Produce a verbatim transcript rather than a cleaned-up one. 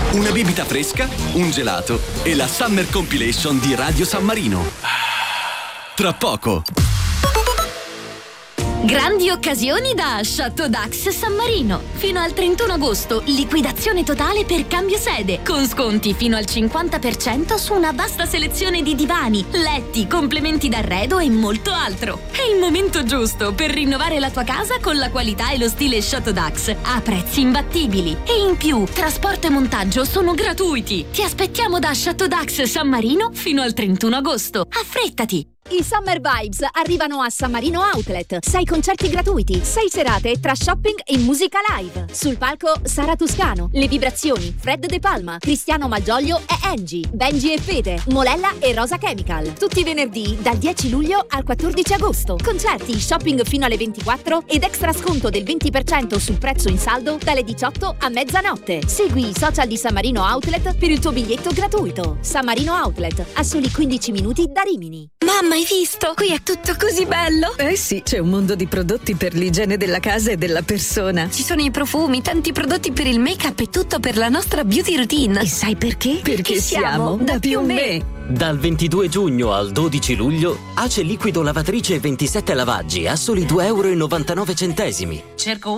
una bibita fresca, un gelato e la Summer Compilation di Radio San Marino. Tra poco. Grandi occasioni da Chateau Dax San Marino. Fino al trentuno agosto, liquidazione totale per cambio sede, con sconti fino al cinquanta per cento su una vasta selezione di divani, letti, complementi d'arredo e molto altro. È il momento giusto per rinnovare la tua casa con la qualità e lo stile Chateau Dax a prezzi imbattibili. E in più, trasporto e montaggio sono gratuiti. Ti aspettiamo da Chateau Dax San Marino fino al trentuno agosto. Affrettati! I Summer Vibes arrivano a San Marino Outlet. sei concerti gratuiti, sei serate tra shopping e musica live. Sul palco Sara Toscano, Le Vibrazioni, Fred De Palma, Cristiano Malgioglio e Angie, Benji e Fede, Molella e Rosa Chemical. Tutti i venerdì dal dieci luglio al quattordici agosto. Concerti, shopping fino alle ventiquattro ed extra sconto del venti per cento sul prezzo in saldo dalle diciotto a mezzanotte. Segui i social di San Marino Outlet per il tuo biglietto gratuito. San Marino Outlet, a soli quindici minuti da Rimini. Mamma, hai visto? Qui è tutto così bello! Eh sì, c'è un mondo di prodotti per l'igiene della casa e della persona. Ci sono i profumi, tanti prodotti per il make-up e tutto per la nostra beauty routine. E sai perché? Perché, Perché siamo da più me. Dal ventidue giugno al dodici luglio, Ace Liquido Lavatrice ventisette lavaggi a soli due euro e novantanove centesimi. Cerco